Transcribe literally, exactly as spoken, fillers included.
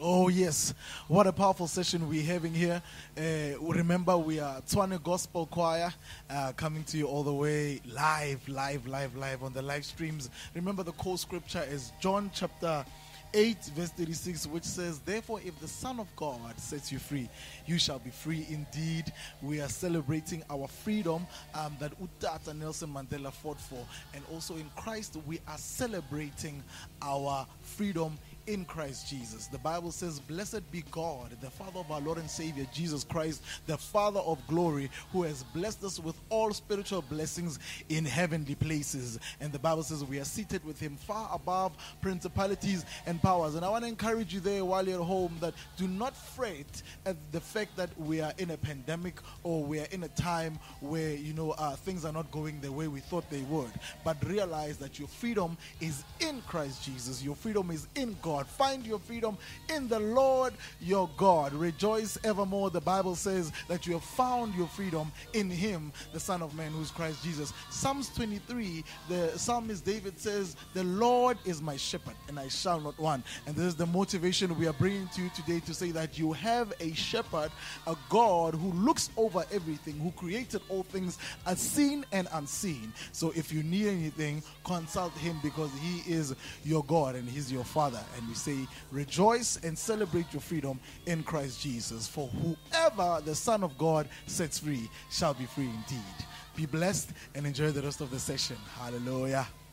Oh yes, what a powerful session we're having here. Uh, remember, we are Tshwane Gospel Choir uh, coming to you all the way live, live, live, live on the live streams. Remember, the core scripture is John chapter eight, verse thirty-six, which says, "Therefore, if the Son of God sets you free, you shall be free indeed." We are celebrating our freedom um, that Utata Nelson Mandela fought for, and also in Christ we are celebrating our freedom in Christ Jesus. The Bible says, "Blessed be God, the Father of our Lord and Savior, Jesus Christ, the Father of glory, who has blessed us with all spiritual blessings in heavenly places." And the Bible says we are seated with him far above principalities and powers. And I want to encourage you there while you're at home that do not fret at the fact that we are in a pandemic or we are in a time where, you know, uh, things are not going the way we thought they would. But realize that your freedom is in Christ Jesus. Your freedom is in God. Find your freedom in the Lord your God. Rejoice evermore. The Bible says that you have found your freedom in him, the Son of Man, who is Christ Jesus. Psalms twenty-three, the psalmist David says, "The Lord is my shepherd, and I shall not want." And this is the motivation we are bringing to you today, to say that you have a shepherd, a God who looks over everything, who created all things, seen and unseen. So if you need anything, consult him, because he is your God and he's your Father. And we say, rejoice and celebrate your freedom in Christ Jesus. For whoever the Son of God sets free shall be free indeed. Be blessed and enjoy the rest of the session. Hallelujah.